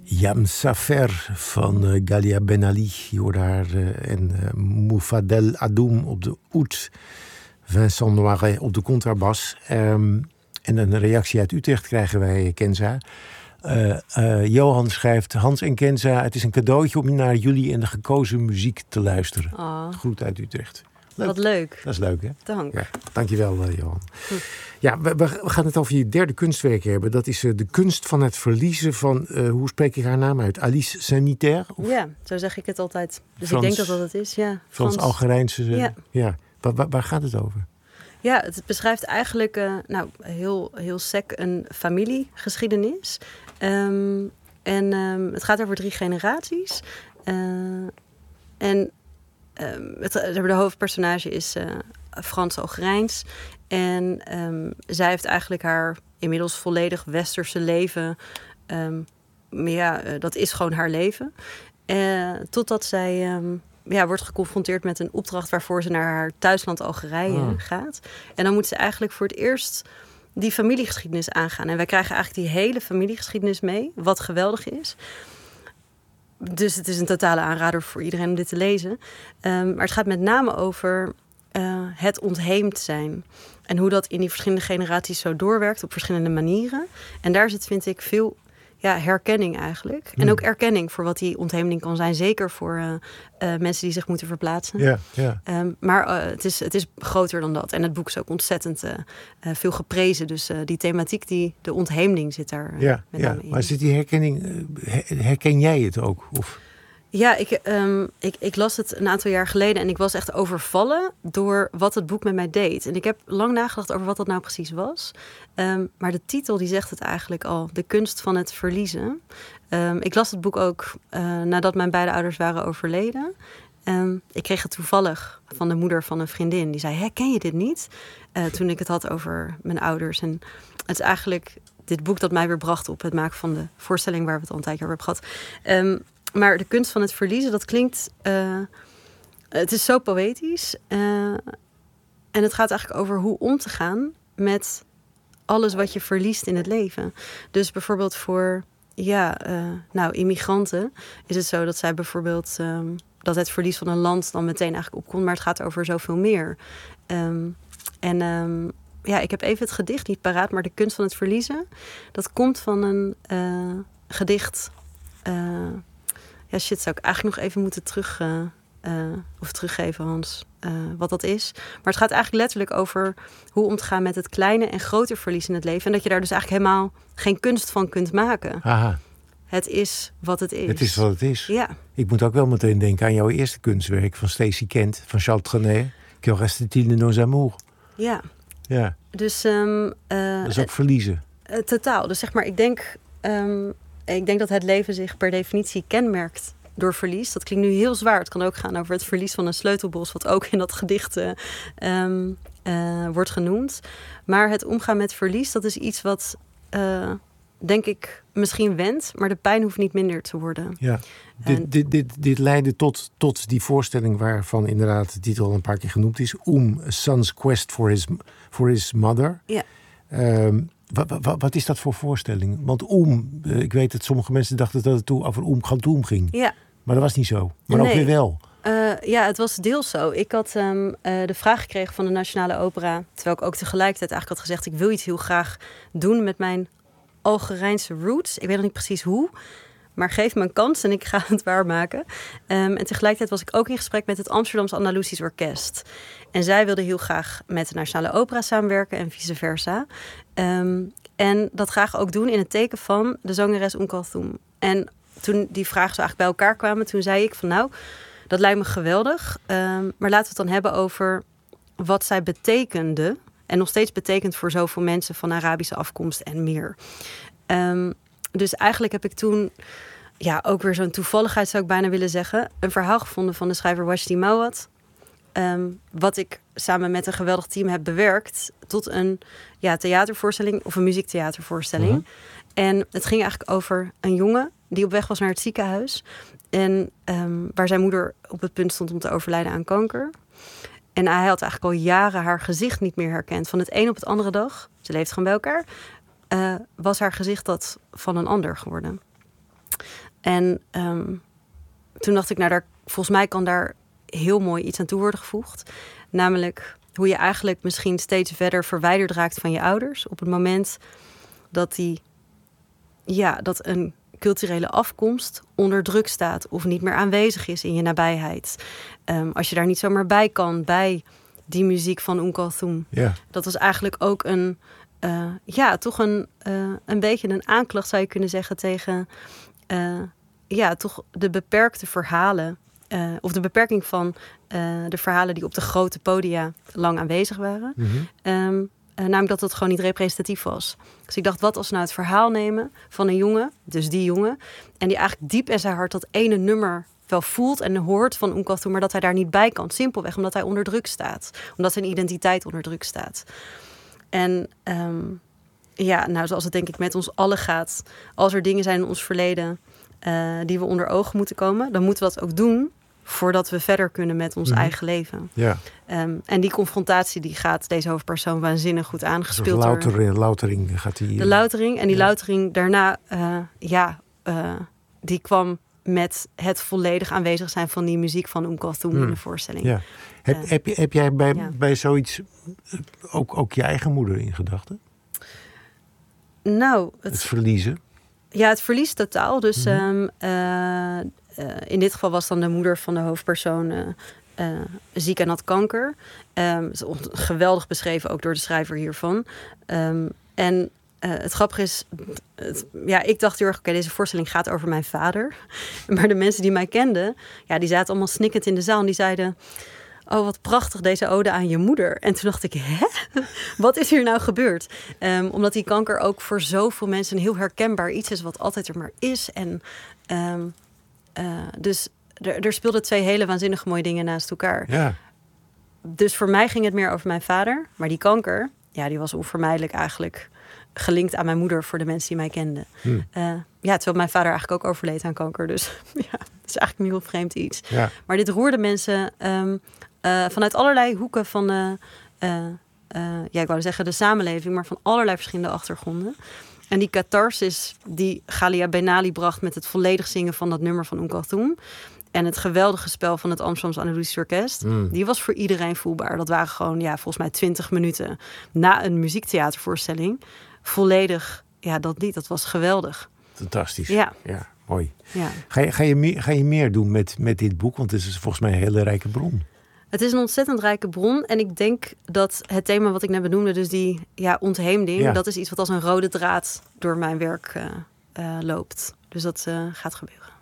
Yamsafer van Galia Ben Ali. Je hoorde haar en Moufadel Adoum op de oud. Vincent Noiret op de contrabas. En een reactie uit Utrecht krijgen wij, Kenza. Johan schrijft: Hans en Kenza, het is een cadeautje om naar jullie en de gekozen muziek te luisteren. Oh. Groet uit Utrecht. Leuk. Wat leuk. Dat is leuk, hè? Dank. Ja, dankjewel, Johan. Goed. Ja, we gaan het over je derde kunstwerk hebben. Dat is de kunst van het verliezen van, hoe spreek ik haar naam uit? Alice Sanitaire? Of Ja, zo zeg ik het altijd. Dus Frans, ik denk dat dat het is. Ja, Frans-Algerijnse. Ja. Waar gaat het over? Ja, het beschrijft eigenlijk heel sec een familiegeschiedenis. Het gaat over 3 generaties. De hoofdpersonage is Frans-Algerijns. En zij heeft eigenlijk haar inmiddels volledig westerse leven. Dat is gewoon haar leven. Totdat zij wordt geconfronteerd met een opdracht waarvoor ze naar haar thuisland Algerije gaat. En dan moet ze eigenlijk voor het eerst die familiegeschiedenis aangaan. En wij krijgen eigenlijk die hele familiegeschiedenis mee, wat geweldig is. Dus het is een totale aanrader voor iedereen om dit te lezen. Maar het gaat met name over het ontheemd zijn. En hoe dat in die verschillende generaties zo doorwerkt op verschillende manieren. En daar zit, vind ik, veel herkenning eigenlijk. En ook erkenning voor wat die ontheemding kan zijn. Zeker voor mensen die zich moeten verplaatsen. Ja. Maar het is groter dan dat. En het boek is ook ontzettend veel geprezen. Dus die thematiek, de ontheemding zit daar met name in. Maar zit die herkenning, herken jij het ook? Of? Ja, ik las het een aantal jaar geleden en ik was echt overvallen door wat het boek met mij deed. En ik heb lang nagedacht over wat dat nou precies was. Maar de titel die zegt het eigenlijk al, de kunst van het verliezen. Ik las het boek ook nadat mijn beide ouders waren overleden. Ik kreeg het toevallig van de moeder van een vriendin. Die zei, ken je dit niet? Toen ik het had over mijn ouders. En het is eigenlijk dit boek dat mij weer bracht op het maken van de voorstelling waar we het al een tijdje over hebben gehad. Maar de kunst van het verliezen, dat klinkt... het is zo poëtisch. En het gaat eigenlijk over hoe om te gaan met alles wat je verliest in het leven. Dus bijvoorbeeld voor immigranten is het zo dat zij bijvoorbeeld... dat het verlies van een land dan meteen eigenlijk opkomt. Maar het gaat over zoveel meer. Ik heb even het gedicht niet paraat, maar de kunst van het verliezen... dat komt van een gedicht... zou ik eigenlijk nog even moeten teruggeven, Hans, wat dat is. Maar het gaat eigenlijk letterlijk over hoe om te gaan met het kleine en grote verlies in het leven. En dat je daar dus eigenlijk helemaal geen kunst van kunt maken. Aha. Het is wat het is. Het is wat het is. Ja. Ik moet ook wel meteen denken aan jouw eerste kunstwerk van Stacey Kent, van Charles Trenet. Que reste-t-il de nos amours? Ja. Ja. Dus... dat is ook verliezen. Totaal. Dus zeg maar, ik denk dat het leven zich per definitie kenmerkt door verlies. Dat klinkt nu heel zwaar. Het kan ook gaan over het verlies van een sleutelbos, wat ook in dat gedicht wordt genoemd. Maar het omgaan met verlies, dat is iets wat, denk ik, misschien wendt, maar de pijn hoeft niet minder te worden. Ja. Dit leidde tot die voorstelling waarvan inderdaad de titel al een paar keer genoemd is. A Son's Quest for his Mother. Ja. Wat is dat voor voorstelling? Want ik weet dat sommige mensen dachten dat het over Khantoum ging. Ja. Maar dat was niet zo. Maar ook weer wel. Het was deels zo. Ik had de vraag gekregen van de Nationale Opera, terwijl ik ook tegelijkertijd eigenlijk had gezegd, ik wil iets heel graag doen met mijn Algerijnse roots. Ik weet nog niet precies hoe, maar geef me een kans en ik ga het waarmaken. En tegelijkertijd was ik ook in gesprek met het Amsterdamse Andalusisch Orkest. En zij wilden heel graag met de Nationale Opera samenwerken en vice versa. En dat graag ook doen in het teken van de zangeres Khantoum. En toen die vragen zo eigenlijk bij elkaar kwamen, toen zei ik van dat lijkt me geweldig. Maar laten we het dan hebben over wat zij betekende. En nog steeds betekent voor zoveel mensen van Arabische afkomst en meer. Dus eigenlijk heb ik toen, ook weer zo'n toevalligheid zou ik bijna willen zeggen, een verhaal gevonden van de schrijver Wajdi Mouawad. Wat ik samen met een geweldig team heb bewerkt tot een theatervoorstelling of een muziektheatervoorstelling. Uh-huh. En het ging eigenlijk over een jongen die op weg was naar het ziekenhuis. En waar zijn moeder op het punt stond om te overlijden aan kanker. En hij had eigenlijk al jaren haar gezicht niet meer herkend. Van het een op het andere dag, ze leeft gewoon bij elkaar, was haar gezicht dat van een ander geworden. En toen dacht ik, volgens mij kan daar heel mooi iets aan toe worden gevoegd. Namelijk hoe je eigenlijk misschien steeds verder verwijderd raakt van je ouders. Op het moment dat dat een culturele afkomst onder druk staat of niet meer aanwezig is in je nabijheid. Als je daar niet zomaar bij kan, bij die muziek van Kulthum. Ja. Dat was eigenlijk ook een beetje een aanklacht, zou je kunnen zeggen, tegen toch de beperkte verhalen. Of de beperking van de verhalen die op de grote podia lang aanwezig waren. Mm-hmm. Namelijk dat het gewoon niet representatief was. Dus ik dacht, wat als we nou het verhaal nemen van een jongen, dus die jongen, en die eigenlijk diep in zijn hart dat ene nummer wel voelt en hoort van Kulthum, maar dat hij daar niet bij kan. Simpelweg omdat hij onder druk staat. Omdat zijn identiteit onder druk staat. En zoals het denk ik met ons allen gaat, als er dingen zijn in ons verleden die we onder ogen moeten komen, dan moeten we dat ook doen voordat we verder kunnen met ons eigen leven. Ja. En die confrontatie die gaat deze hoofdpersoon waanzinnig goed aangespeeld. Loutering gaat hij. De loutering. En die loutering daarna, die kwam met het volledig aanwezig zijn van die muziek van Kulthum in de voorstelling. Ja. Heb jij bij zoiets ook je eigen moeder in gedachten? Nou, het verliezen? Ja, het verlies totaal. Dus in dit geval was dan de moeder van de hoofdpersoon ziek en had kanker. Is geweldig beschreven ook door de schrijver hiervan. Het grappige is, ik dacht heel erg, oké, deze voorstelling gaat over mijn vader. Maar de mensen die mij kenden, die zaten allemaal snikkend in de zaal en die zeiden, oh, wat prachtig, deze ode aan je moeder. En toen dacht ik, wat is hier nou gebeurd? Omdat die kanker ook voor zoveel mensen een heel herkenbaar iets is, wat altijd er maar is. En dus er speelden twee hele waanzinnig mooie dingen naast elkaar. Ja. Dus voor mij ging het meer over mijn vader. Maar die kanker, die was onvermijdelijk eigenlijk gelinkt aan mijn moeder voor de mensen die mij kenden. Terwijl mijn vader eigenlijk ook overleed aan kanker. Dus het is eigenlijk een heel vreemd iets. Ja. Maar dit roerde mensen vanuit allerlei hoeken van ik wou zeggen de samenleving, maar van allerlei verschillende achtergronden. En die catharsis die Galia Benali bracht met het volledig zingen van dat nummer van Kulthum en het geweldige spel van het Amsterdamse Andalusisch Orkest, die was voor iedereen voelbaar. Dat waren gewoon, volgens mij 20 minuten na een muziektheatervoorstelling. Volledig, dat lied, dat was geweldig. Fantastisch. Ja, mooi. Ja. Ga je meer doen met dit boek? Want het is volgens mij een hele rijke bron. Het is een ontzettend rijke bron. En ik denk dat het thema wat ik net benoemde, dus die ontheemding, dat is iets wat als een rode draad door mijn werk loopt. Dus dat gaat gebeuren.